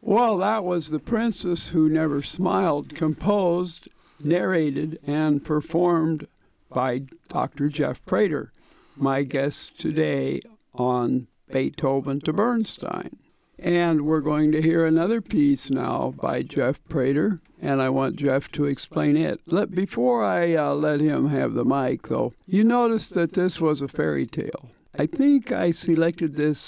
Well, that was The Princess Who Never Smiled, composed, narrated, and performed by Dr. Jeff Prater, my guest today on Beethoven to Bernstein. And we're going to hear another piece now by Jeff Prater, and I want Jeff to explain it. Before I let him have the mic, though, you notice that this was a fairy tale. I think I selected this